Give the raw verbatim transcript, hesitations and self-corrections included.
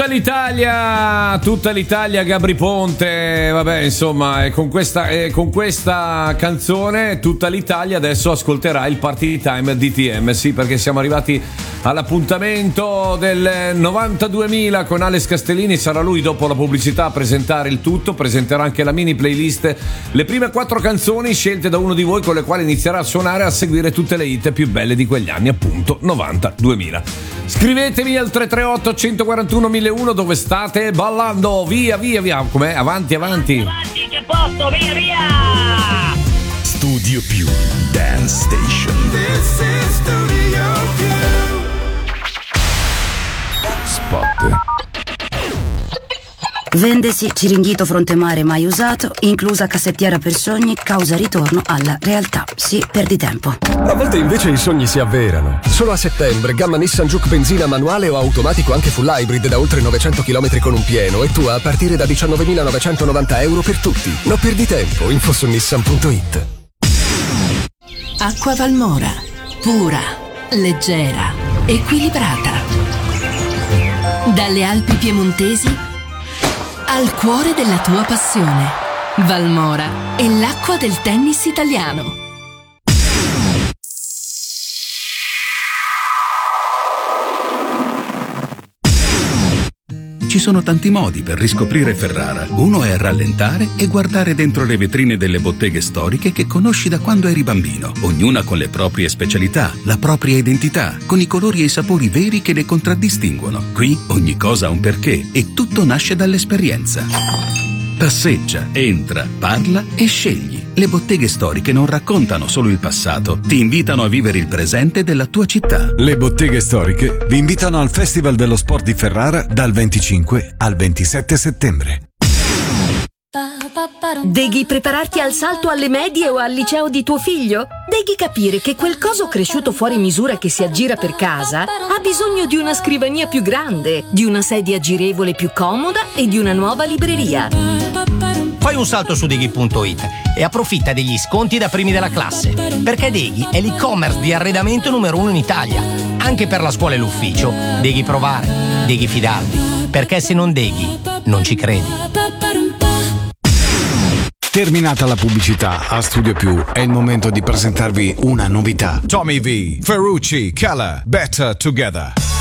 tutta l'Italia, tutta l'Italia, Gabri Ponte, vabbè, insomma, e con questa, e con questa canzone tutta l'Italia adesso ascolterà il Party Time D T M, sì, perché siamo arrivati all'appuntamento del novantaduemila con Alex Castellini. Sarà lui dopo la pubblicità a presentare il tutto, presenterà anche la mini playlist, le prime quattro canzoni scelte da uno di voi con le quali inizierà a suonare e a seguire tutte le hit più belle di quegli anni, appunto novantaduemila. Scrivetemi al tre tre otto centoquarantuno mille uno dove state ballando, via via via, com'è? Avanti avanti avanti, che posto, via via. Studio Più Dance Station. This is Studio Più. Spot. Vendesi Ciringhito Frontemare mai usato, inclusa cassettiera per sogni, causa ritorno alla realtà. Sì, perdi tempo. A volte invece i sogni si avverano. Solo a settembre, gamma Nissan Juke benzina manuale o automatico anche full hybrid da oltre novecento chilometri con un pieno e tu a partire da diciannovemilanovecentonovanta euro per tutti. Non perdi tempo, info su nissan punto it. Acqua Valmora, pura, leggera, equilibrata. Dalle Alpi piemontesi al cuore della tua passione. Valmora è l'acqua del tennis italiano. Ci sono tanti modi per riscoprire Ferrara. Uno è rallentare e guardare dentro le vetrine delle botteghe storiche che conosci da quando eri bambino, ognuna con le proprie specialità, la propria identità, con i colori e i sapori veri che le contraddistinguono. Qui ogni cosa ha un perché e tutto nasce dall'esperienza. Passeggia, entra, parla e scegli. Le botteghe storiche non raccontano solo il passato, ti invitano a vivere il presente della tua città. Le botteghe storiche vi invitano al Festival dello Sport di Ferrara dal venticinque al ventisette settembre. Devi prepararti al salto alle medie o al liceo di tuo figlio? Devi capire che quel coso cresciuto fuori misura che si aggira per casa ha bisogno di una scrivania più grande, di una sedia girevole più comoda e di una nuova libreria. Fai un salto su Deghi punto it e approfitta degli sconti da primi della classe, perché Deghi è l'e-commerce di arredamento numero uno in Italia. Anche per la scuola e l'ufficio devi provare, devi fidarti, perché se non Deghi non ci credi. Terminata la pubblicità, a Studio Più è il momento di presentarvi una novità. Tommy V, Ferrucci, Keller, Better Together.